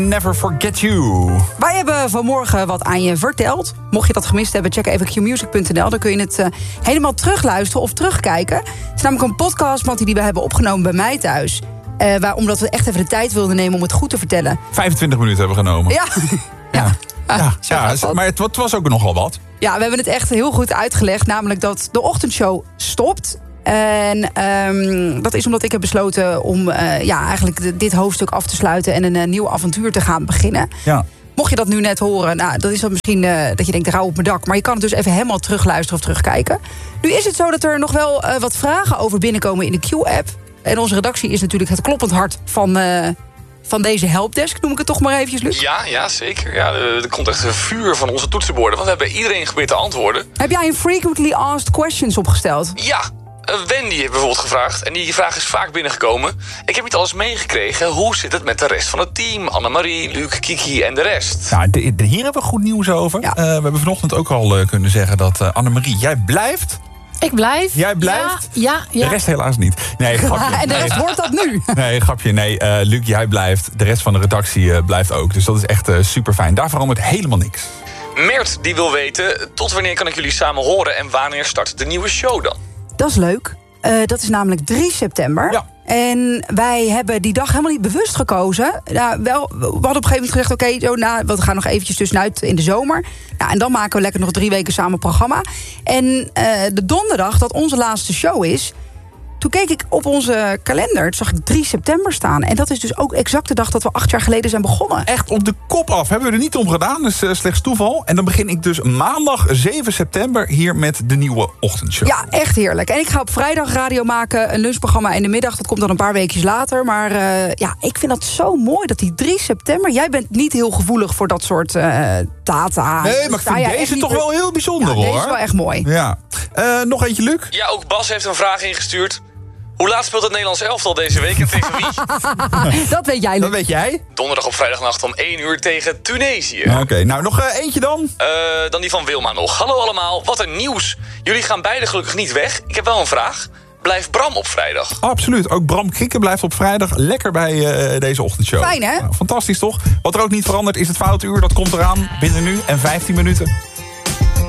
Never Forget You. Wij hebben vanmorgen wat aan je verteld. Mocht je dat gemist hebben, check even qmusic.nl. Dan kun je het helemaal terugluisteren of terugkijken. Het is namelijk een podcast, Mattie, die we hebben opgenomen bij mij thuis. Omdat we echt even de tijd wilden nemen om het goed te vertellen. 25 minuten hebben we genomen. Ja, maar het was ook nogal wat. Ja, we hebben het echt heel goed uitgelegd. Namelijk dat de ochtendshow stopt. En dat is omdat ik heb besloten om eigenlijk dit hoofdstuk af te sluiten en een nieuw avontuur te gaan beginnen. Ja. Mocht je dat nu net horen, dat is dan misschien dat je denkt, rauw op mijn dak. Maar je kan het dus even helemaal terugluisteren of terugkijken. Nu is het zo dat er nog wel wat vragen over binnenkomen in de Q-app. En onze redactie is natuurlijk het kloppend hart van deze helpdesk, noem ik het toch maar eventjes, Luc. Ja, zeker. Ja, er komt echt een vuur van onze toetsenborden. Want we hebben iedereen geprobeerd te antwoorden. Heb jij een frequently asked questions opgesteld? Ja, Wendy heeft bijvoorbeeld gevraagd. En die vraag is vaak binnengekomen. Ik heb niet alles meegekregen. Hoe zit het met de rest van het team? Annemarie, Luc, Kiki en de rest. Nou, hier hebben we goed nieuws over. Ja. We hebben vanochtend ook al kunnen zeggen dat Annemarie, jij blijft. Ik blijf. Jij blijft? Ja. De rest helaas niet. Nee, grapje. En de rest wordt dat nu. Nee, grapje. Nee, Luc, jij blijft. De rest van de redactie blijft ook. Dus dat is echt super fijn. Daar verandert helemaal niks. Mert die wil weten, tot wanneer kan ik jullie samen horen en wanneer start de nieuwe show dan? Dat is leuk. Dat is namelijk 3 september. Ja. En wij hebben die dag helemaal niet bewust gekozen. We hadden op een gegeven moment gezegd, we gaan nog eventjes tussenuit in de zomer. En dan maken we lekker nog 3 weken samen programma. En de donderdag dat onze laatste show is, toen keek ik op onze kalender, toen zag ik 3 september staan. En dat is dus ook exact de dag dat we 8 jaar geleden zijn begonnen. Echt op de kop af. Hebben we er niet om gedaan. Dat is slechts toeval. En dan begin ik dus maandag 7 september hier met de nieuwe ochtendshow. Ja, echt heerlijk. En ik ga op vrijdag radio maken, een lunchprogramma in de middag. Dat komt dan een paar weekjes later. Maar ik vind dat zo mooi dat die 3 september... Jij bent niet heel gevoelig voor dat soort data. Nee, maar ik vind deze toch wel heel bijzonder, hoor. Deze is wel echt mooi. Ja. Nog eentje, Luc? Ja, ook Bas heeft een vraag ingestuurd. Hoe laat speelt het Nederlands elftal deze week en tegen wie? Dat weet jij, Luc. Dat weet jij? Donderdag op vrijdagnacht om 1 uur tegen Tunesië. Oké, nou nog eentje dan? Dan die van Wilma nog. Hallo allemaal, wat een nieuws. Jullie gaan beide gelukkig niet weg. Ik heb wel een vraag. Blijft Bram op vrijdag? Absoluut. Ook Bram Krikke blijft op vrijdag lekker bij deze ochtendshow. Fijn, hè? Nou, fantastisch, toch? Wat er ook niet verandert is het Foutuur. Dat komt eraan binnen nu en 15 minuten.